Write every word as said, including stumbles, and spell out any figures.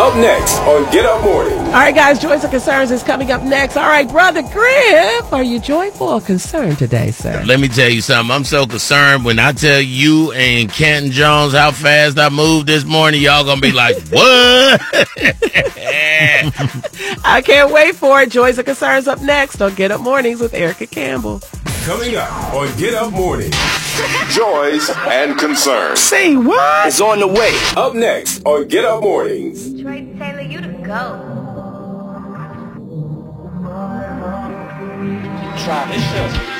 Up next on Get Up Morning. All right, guys, Joys and Concerns is coming up next. All right, Brother Griff, are you joyful or concerned today, sir? Let me tell you something. I'm so concerned. When I tell you and Kenton Jones how fast I moved this morning, y'all gonna be like, what? I can't wait for it. Joys and Concerns up next on Get Up Mornings with Erica Campbell. Coming up on Get Up Morning. Joys and Concerns. Say what? It's on the way. Up next on Get Up Mornings. Detroit Taylor, you to go. Try this shit.